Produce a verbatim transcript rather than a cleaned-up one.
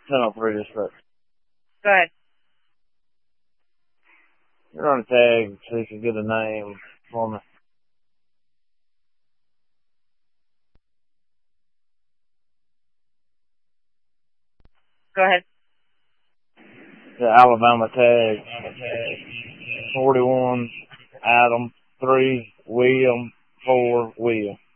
ten oh three dispatch. Go ahead. You're on a tag so you can get a name for me. Go ahead. The Alabama tag. forty-one, Adam, three, William, four, William.